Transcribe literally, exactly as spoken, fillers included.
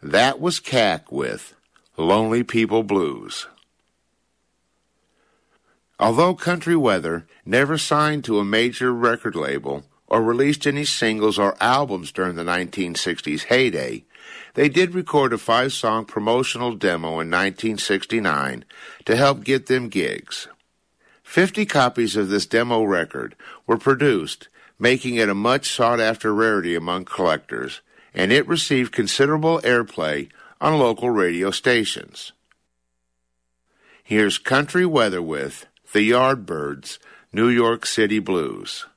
That was Cack with Lonely People Blues. Although Country Weather never signed to a major record label or released any singles or albums during the nineteen sixties heyday, they did record a five-song promotional demo in nineteen sixty-nine to help get them gigs. Fifty copies of this demo record were produced, making it a much sought-after rarity among collectors, and it received considerable airplay on local radio stations. Here's Country Weather with The Yardbirds, New York City Blues.